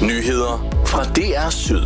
Nyheder fra DR Syd.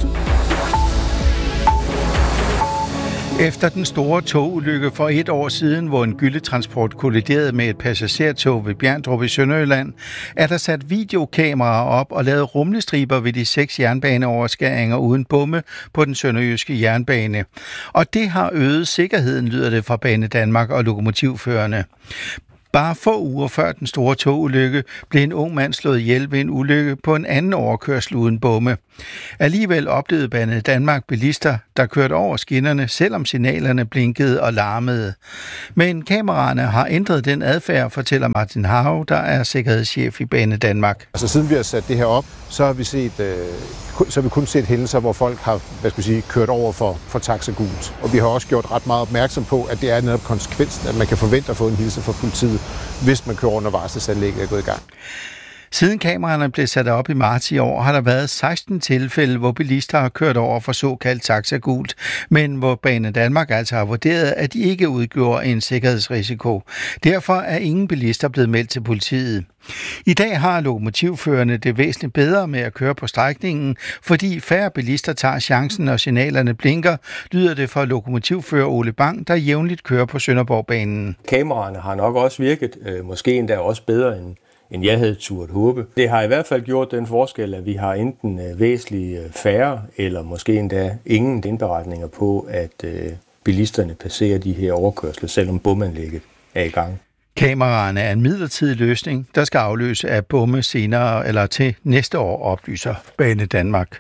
Efter den store togulykke for 1 år siden, hvor en gylletransport kolliderede med et passagertog ved Bjerndrup i Sønderjylland, er der sat videokameraer op og lavet rumlestriber ved de 6 jernbaneoverskæringer uden bomme på den sønderjyske jernbane. Og det har øget sikkerheden, lyder det fra Banedanmark og lokomotivførerne. Bare få uger før den store togulykke blev en ung mand slået ihjel ved en ulykke på en anden overkørsel uden bomme. Alligevel oplevede Banedanmark bilister, der kørte over skinnerne, selvom signalerne blinkede og larmede. Men kameraerne har ændret den adfærd, fortæller Martin Harv, der er sikkerhedschef i Banedanmark. Altså siden vi har sat det her op, så har vi kun set hændelser, hvor folk har kørt over for taxa gult. Og vi har også gjort ret meget opmærksom på, at det er netop konsekvensen, at man kan forvente at få en hilsen fra politiet, hvis man kører under varselsanlægget er gået i gang. Siden kameraerne blev sat op i marts i år, har der været 16 tilfælde, hvor bilister har kørt over for såkaldt taxagult, men hvor Banedanmark altså har vurderet, at de ikke udgjorde en sikkerhedsrisiko. Derfor er ingen bilister blevet meldt til politiet. I dag har lokomotivførerne det væsentligt bedre med at køre på strækningen, fordi færre bilister tager chancen, når signalerne blinker, lyder det fra lokomotivfører Ole Bang, der jævnligt kører på Sønderborgbanen. Kameraerne har nok også virket, måske endda også bedre end jeg havde turde håbe. Det har i hvert fald gjort den forskel, at vi har enten væsentligt færre, eller måske endda ingen indberetninger på, at bilisterne passerer de her overkørsler, selvom bomanlægget er i gang. Kameraerne er en midlertidig løsning, der skal afløse af bomme senere eller til næste år, oplyser Banedanmark.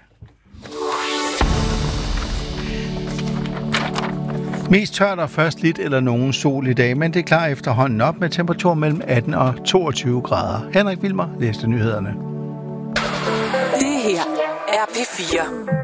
Mest tørt og først lidt eller nogen sol i dag, men det er klar efterhånden op med temperatur mellem 18 og 22 grader. Henrik Wilmer læste nyhederne. Det her er P4.